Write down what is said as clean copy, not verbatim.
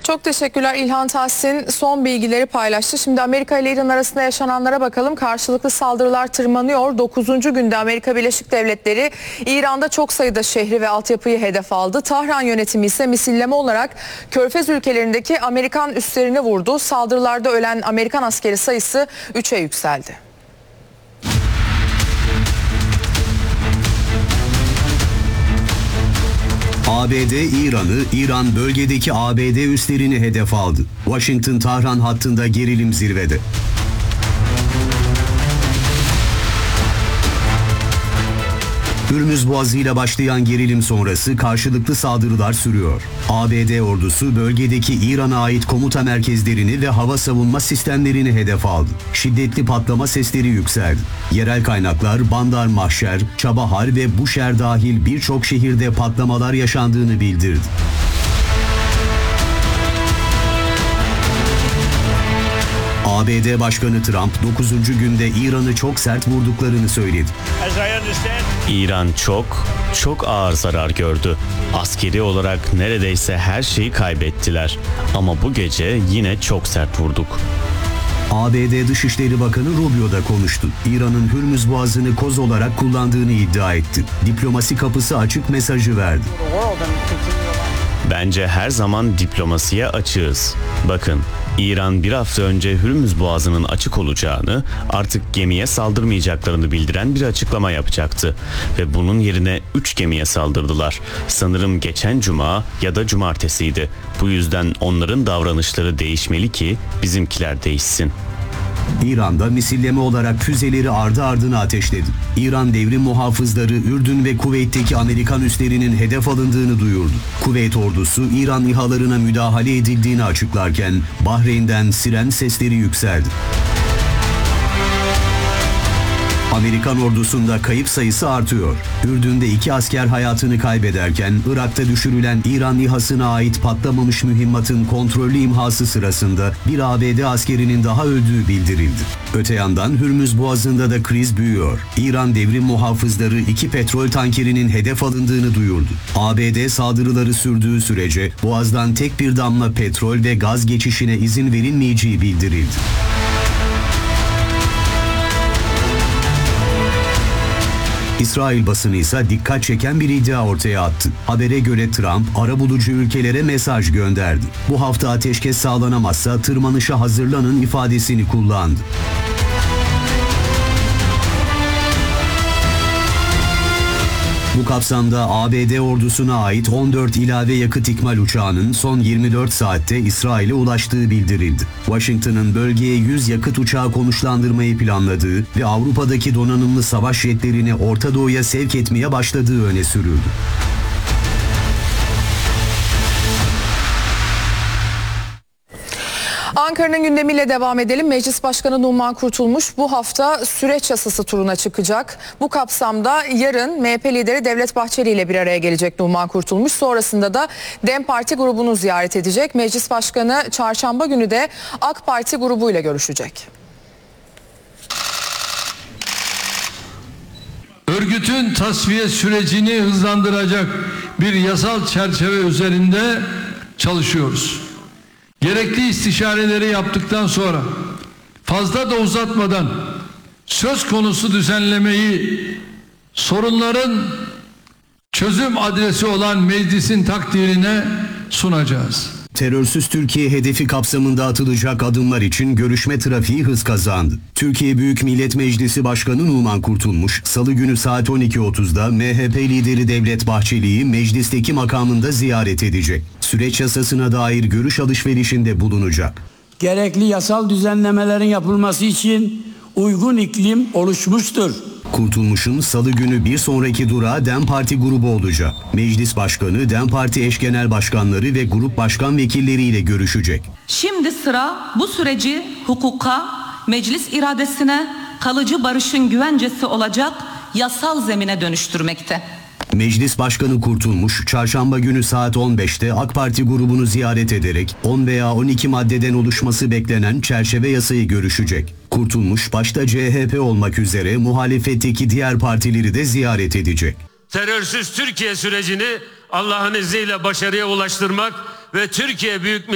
Çok teşekkürler. İlhan Tahsin son bilgileri paylaştı. Şimdi Amerika ile İran arasında yaşananlara bakalım. Karşılıklı saldırılar tırmanıyor. 9. günde Amerika Birleşik Devletleri İran'da çok sayıda şehri ve altyapıyı hedef aldı. Tahran yönetimi ise misilleme olarak Körfez ülkelerindeki Amerikan üslerini vurdu. Saldırılarda ölen Amerikan askeri sayısı 3'e yükseldi. ABD İran'ı, İran bölgedeki ABD üslerini hedef aldı. Washington-Tahran hattında gerilim zirvede. Hürmüz Boğazı ile başlayan gerilim sonrası karşılıklı saldırılar sürüyor. ABD ordusu bölgedeki İran'a ait komuta merkezlerini ve hava savunma sistemlerini hedef aldı. Şiddetli patlama sesleri yükseldi. Yerel kaynaklar Bandar Mahşer, Çabahar ve Buşer dahil birçok şehirde patlamalar yaşandığını bildirdi. ABD Başkanı Trump 9. günde İran'ı çok sert vurduklarını söyledi. İran çok ağır zarar gördü. Askeri olarak neredeyse her şeyi kaybettiler. Ama bu gece yine çok sert vurduk. ABD Dışişleri Bakanı Rubio da konuştu. İran'ın Hürmüz Boğazı'nı koz olarak kullandığını iddia etti. Diplomasi kapısı açık mesajı verdi. Bence her zaman diplomasiye açığız. Bakın, İran bir hafta önce Hürmüz Boğazı'nın açık olacağını, artık gemiye saldırmayacaklarını bildiren bir açıklama yapacaktı. Ve bunun yerine 3 gemiye saldırdılar. Sanırım geçen cuma ya da cumartesiydi. Bu yüzden onların davranışları değişmeli ki bizimkiler değişsin. İran'da misilleme olarak füzeleri ardı ardına ateşledi. İran devrim muhafızları Ürdün ve Kuveyt'teki Amerikan üslerinin hedef alındığını duyurdu. Kuveyt ordusu İran İHA'larına müdahale edildiğini açıklarken Bahreyn'den siren sesleri yükseldi. Amerikan ordusunda kayıp sayısı artıyor. Ürdün'de 2 asker hayatını kaybederken Irak'ta düşürülen İran İHA'sına ait patlamamış mühimmatın kontrollü imhası sırasında bir ABD askerinin daha öldüğü bildirildi. Öte yandan Hürmüz Boğazı'nda da kriz büyüyor. İran devrim muhafızları 2 petrol tankerinin hedef alındığını duyurdu. ABD saldırıları sürdüğü sürece Boğaz'dan tek bir damla petrol ve gaz geçişine izin verilmeyeceği bildirildi. İsrail basını ise dikkat çeken bir iddia ortaya attı. Habere göre Trump, arabulucu ülkelere mesaj gönderdi. Bu hafta ateşkes sağlanamazsa tırmanışa hazırlanın ifadesini kullandı. Bu kapsamda ABD ordusuna ait 14 ilave yakıt ikmal uçağının son 24 saatte İsrail'e ulaştığı bildirildi. Washington'ın bölgeye 100 yakıt uçağı konuşlandırmayı planladığı ve Avrupa'daki donanımlı savaş jetlerini Orta Doğu'ya sevk etmeye başladığı öne sürüldü. Ankara'nın gündemiyle devam edelim. Meclis Başkanı Numan Kurtulmuş bu hafta süreç yasası turuna çıkacak. Bu kapsamda yarın MHP lideri Devlet Bahçeli ile bir araya gelecek Numan Kurtulmuş. Sonrasında da DEM Parti grubunu ziyaret edecek. Meclis Başkanı çarşamba günü de AK Parti grubuyla görüşecek. Örgütün tasfiye sürecini hızlandıracak bir yasal çerçeve üzerinde çalışıyoruz. Gerekli istişareleri yaptıktan sonra fazla da uzatmadan söz konusu düzenlemeyi sorunların çözüm adresi olan meclisin takdirine sunacağız. Terörsüz Türkiye hedefi kapsamında atılacak adımlar için görüşme trafiği hız kazandı. Türkiye Büyük Millet Meclisi Başkanı Numan Kurtulmuş, Salı günü saat 12.30'da MHP lideri Devlet Bahçeli'yi meclisteki makamında ziyaret edecek. Süreç yasasına dair görüş alışverişinde bulunacak. Gerekli yasal düzenlemelerin yapılması için uygun iklim oluşmuştur. Kurtulmuş'un Salı günü bir sonraki durağı DEM Parti grubu olacak. Meclis Başkanı, DEM Parti eş genel başkanları ve grup başkan vekilleriyle görüşecek. Şimdi sıra bu süreci hukuka, meclis iradesine, kalıcı barışın güvencesi olacak yasal zemine dönüştürmekte. Meclis Başkanı Kurtulmuş, çarşamba günü saat 15'te AK Parti grubunu ziyaret ederek 10 veya 12 maddeden oluşması beklenen çerçeve yasayı görüşecek. Kurtulmuş, başta CHP olmak üzere muhalefetteki diğer partileri de ziyaret edecek. Terörsüz Türkiye sürecini Allah'ın izniyle başarıya ulaştırmak ve Türkiye Büyük